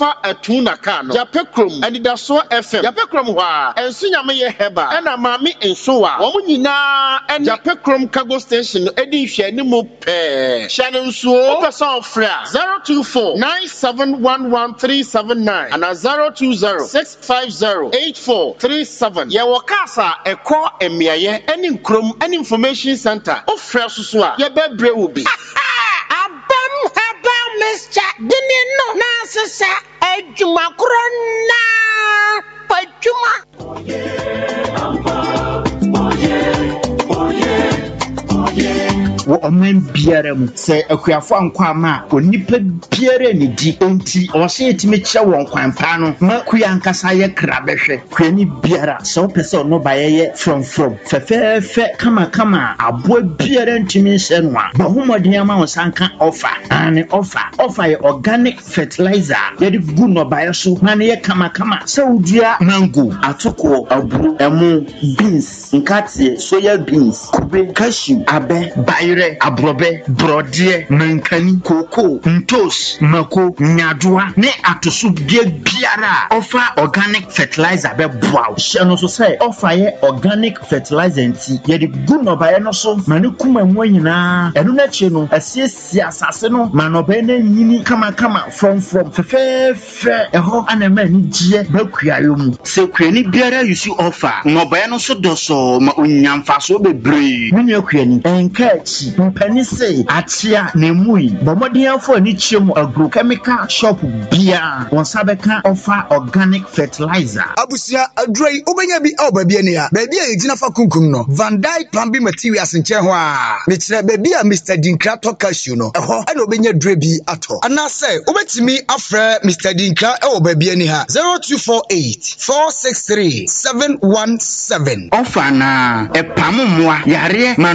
fa atuna ka no Yapekrom anidaso FM Yapekrom wa ensunyame ye heba ena maami ensowa wo nyina ene Yapekrom cargo station edi hwe ni mu pe hye no nsuo person fra 024971139 and 02065084337 ye wo kasa eko emiaye eni nkrom eni information center ofra susu a ye bebre wo bi abam haba Mr. Dinino na sesa ejuma krona pajuma wo omen biara mu se akuafo ankwama onipa biara ne di enti o se etime kye won kwanpa no ma kuya nkasa ye krabehwe kwani biara so pese no baye from fefefe kama abo biara ntimi hye no a bahomodin ama wo sanka offer and offer ye organic fertilizer ye di gu no baye so na ne ye kama saudua mango atoko aburu emu beans nkate soya beans kube cashew abe bayre abrobe brode mankani koko ntos mako nyadoa ne atoso biara offer organic fertilizer be boa hye no so say offer ye organic fertilizer nti ye di gu no baye no so mane kuma mu nyina eno na che no asiesie asase no manobe na nyini kama from fefefe eho anama ni gie bakuayo mu se kwani biara you see offer no baye no so doso ma onyamfa so bebre menu akuani enkachi mpani se atia na mui bomodianfo ani chiemu agrochemical shop bia won sabeka offer organic fertilizer abusia adroi obenya bi obabi ani ha ba bia yegina fa kunkum no Van Dyke plumbing materials nche ho a me kire ba bia Mr. Dinkra Cashew no eho ana obenya dre bi ato ana se obetimi afre Mr. Dinkra e obabi ani ha 0248 463 717 offer na epamumwa yare